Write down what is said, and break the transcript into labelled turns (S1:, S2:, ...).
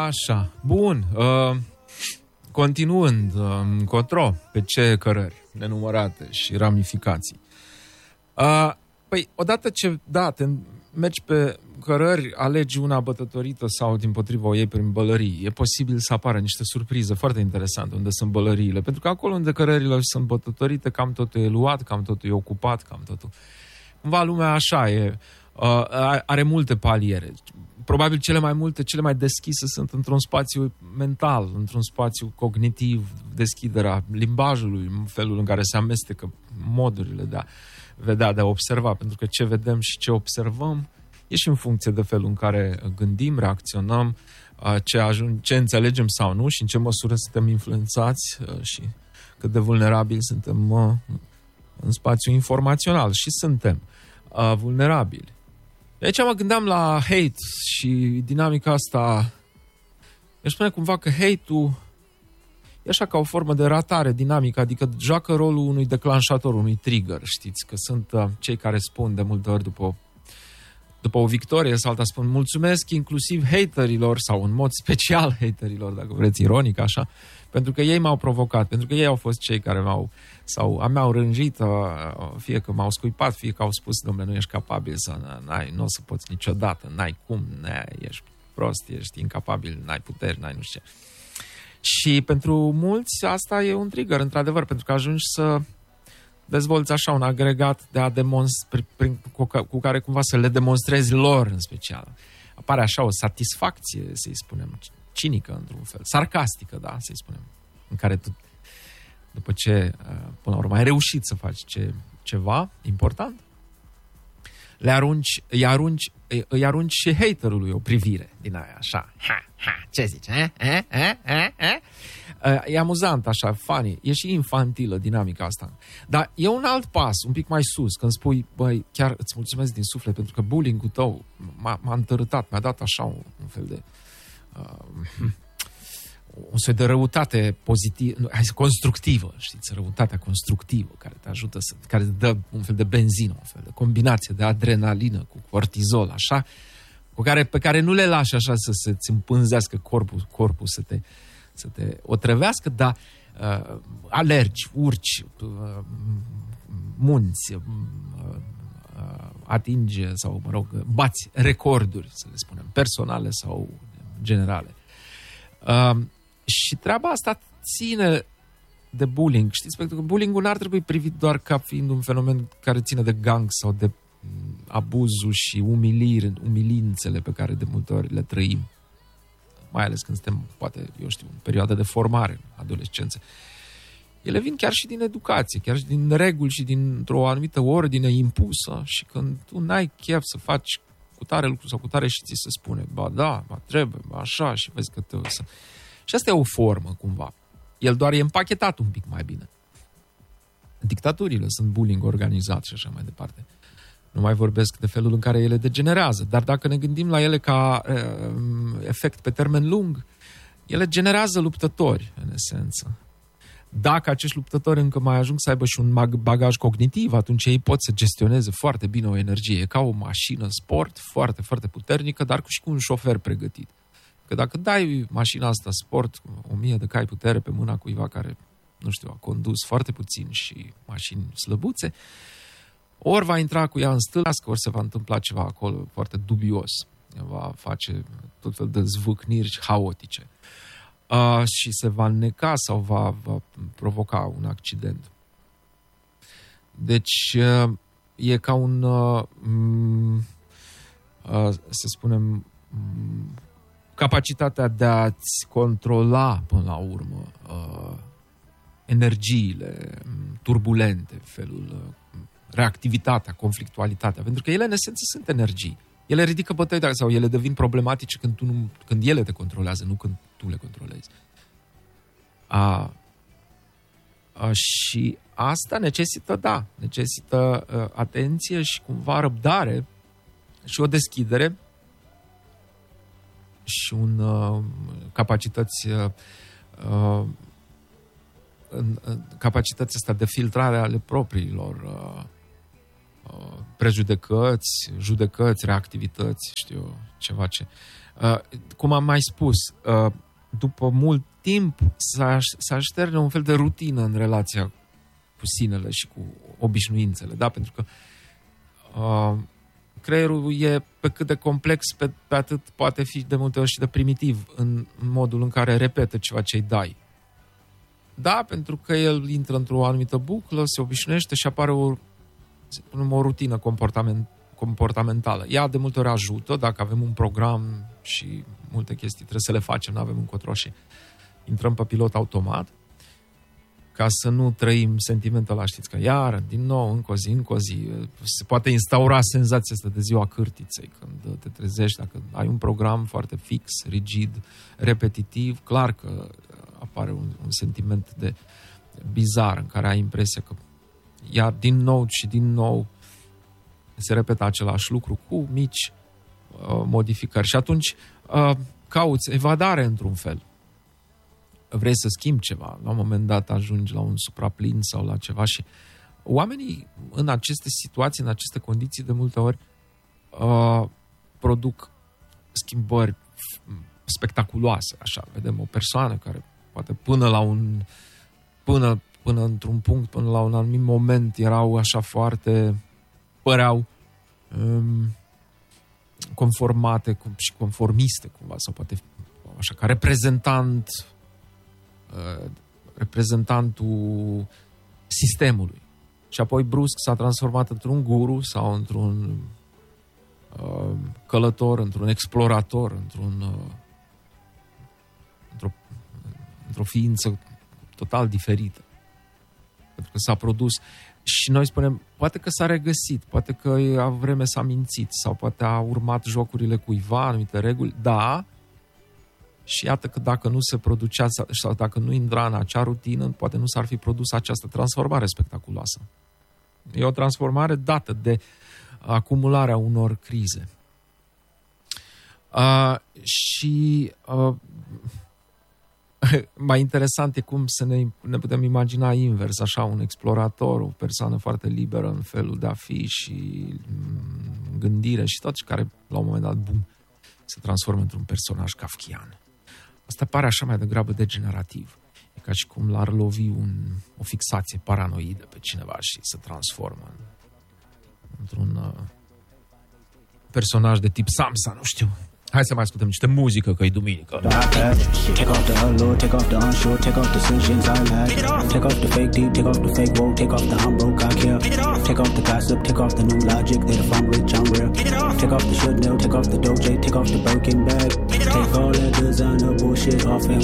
S1: Așa, bun. Continuând, încotro, pe ce cărări nenumărate și ramificații. Păi, odată ce, te mergi pe cărări, alegi una bătătorită sau dimpotrivă o iei prin bălării. E posibil să apară niște surprize foarte interesante unde sunt bălăriile. Pentru că acolo unde cărările sunt bătătorite, cam totul e luat, cam totul e ocupat, cam totul... Cumva lumea așa e, are multe paliere. Probabil cele mai deschise sunt într-un spațiu mental, într-un spațiu cognitiv, deschiderea limbajului, felul în care se amestecă modurile de a vedea, de a observa. Pentru că ce vedem și ce observăm e și în funcție de felul în care gândim, reacționăm, ce înțelegem sau nu și în ce măsură suntem influențați și cât de vulnerabili suntem în spațiu informațional. Și suntem vulnerabili. De aici mă gândeam la hate și dinamica asta. Eu spune cumva că hate-ul e așa ca o formă de ratare dinamică, adică joacă rolul unui declanșator, unui trigger, știți? Că sunt cei care spun de multe ori după o victorie sau alta, spun mulțumesc inclusiv haterilor sau în mod special haterilor, dacă vreți, ironic așa, pentru că ei m-au provocat, pentru că ei au fost cei care mi-au rânjit, fie că m-au scuipat, fie că au spus, dom'le, nu ești capabil nu o să poți niciodată, n-ai cum, ești prost, ești incapabil, n-ai puteri, n-ai nu știu ce. Și pentru mulți asta e un trigger, într-adevăr, pentru că ajungi să dezvolți așa un agregat de a cu care cumva să le demonstrezi lor în special. Apare așa o satisfacție, să-i spunem, cinică într-un fel, sarcastică, da, să-i spunem, în care tu, după ce, până la urmă, ai reușit să faci ceva important, îi arunci și haterului o privire din aia, așa, ce zici, E amuzant, așa, funny, e și infantilă dinamica asta. Dar e un alt pas, un pic mai sus, când spui, băi, chiar îți mulțumesc din suflet, pentru că bullying-ul tău m-a întărâtat, mi-a dat așa un fel de... un soi de răutate pozitivă, constructivă, știți, răutatea constructivă, care te ajută, care îți dă un fel de benzină, un fel de combinație de adrenalină cu cortizol, așa, pe care nu le lași așa să-ți împânzească corpul să te otrăvească, dar alergi, urci, munți, atinge sau, bați recorduri, să le spunem, personale sau generale. Și treaba asta ține de bullying, știți? Pentru că bullying-ul n-ar trebui privit doar ca fiind un fenomen care ține de gang sau de abuzul și umilințele pe care de multe ori le trăim. Mai ales când suntem, poate, eu știu, în perioada de formare, în adolescență. Ele vin chiar și din educație, chiar și din reguli și dintr-o anumită ordine impusă și când tu n-ai chef să faci cu tare lucru sau cu tare și ți se spune, trebuie, așa și vezi că Și asta e o formă, cumva. El doar e împachetat un pic mai bine. Dictaturile sunt bullying organizat și așa mai departe. Nu mai vorbesc de felul în care ele degenerează, dar dacă ne gândim la ele ca efect pe termen lung, ele generează luptători, în esență. Dacă acești luptători încă mai ajung să aibă și un bagaj cognitiv, atunci ei pot să gestioneze foarte bine o energie. E ca o mașină sport foarte, foarte puternică, dar și cu un șofer pregătit. Că dacă dai mașina asta sport, 1000 de cai putere pe mâna cuiva care, nu știu, a condus foarte puțin și mașini slăbuțe, ori va intra cu ea în stâlcească, ori se va întâmpla ceva acolo foarte dubios. Va face tot fel de zvâcniri haotice. Și se va înneca sau va provoca un accident. Deci e ca un să spunem capacitatea de a-ți controla până la urmă energiile turbulente, reactivitatea, conflictualitatea, pentru că ele în esență sunt energii. Ele ridică bătăi sau ele devin problematice când ele te controlează, nu când tu le controlezi. Și asta necesită atenție și cumva răbdare și o deschidere și capacități asta de filtrare ale propriilor prejudecăți, judecăți, reactivități, știu, ceva ce... Cum am mai spus, după mult timp s-a șterne un fel de rutină în relația cu sinele și cu obișnuințele, da? Pentru că creierul e pe cât de complex, pe atât poate fi de multe ori și de primitiv în modul în care repetă ceva ce îi dai. Da, pentru că el intră într-o anumită buclă, se obișnuiește și apare o rutină comportamentală. Ea de multe ori ajută, dacă avem un program și multe chestii trebuie să le facem, nu avem încotro și intrăm pe pilot automat, ca să nu trăim sentimentul ăla, știți, că iară, din nou, încă o zi, se poate instaura senzația asta de ziua cârtiței, când te trezești, dacă ai un program foarte fix, rigid, repetitiv, clar că apare un sentiment de bizar, în care ai impresia că iar din nou și din nou se repetă același lucru cu mici modificări. Și atunci cauți evadare într-un fel. Vrei să schimbi ceva. La un moment dat ajungi la un supraplin sau la ceva și oamenii în aceste situații, în aceste condiții, de multe ori produc schimbări spectaculoase. Așa, vedem o persoană care poate până într-un punct, până la un anumit moment erau așa foarte, păreau conformate și conformiste cumva, sau poate așa, ca reprezentantul sistemului. Și apoi brusc s-a transformat într-un guru sau într-un călător, într-un explorator, într-o ființă total diferită. Pentru că s-a produs și noi spunem, poate că s-a regăsit, poate că a vreme s-a mințit sau poate a urmat jocurile cuiva, anumite reguli, da, și iată că dacă nu se producea sau dacă nu intra în acea rutină, poate nu s-ar fi produs această transformare spectaculoasă. E o transformare dată de acumularea unor crize. Mai interesant e cum să ne putem imagina invers, așa, un explorator, o persoană foarte liberă în felul de a fi și gândire și tot, și care la un moment dat, bum, se transformă într-un personaj kafkian. Asta pare așa mai degrabă degenerativ. E ca și cum l-ar lovi o fixație paranoidă pe cineva și se transformă într-un personaj de tip Samsa, nu știu. Hai să mai ascultăm niște muzică, că e duminică.
S2: Take off the allure, take off the unsure, take off decisions I lack. Take off the fake deep, take off the fake woke, take off the I'm broke, I care. Take off the gossip, take off the new logic that if I'm rich, I'm real. Take off the should know, take off the doje, take off the Birkin bag. Take all that designer bullshit off and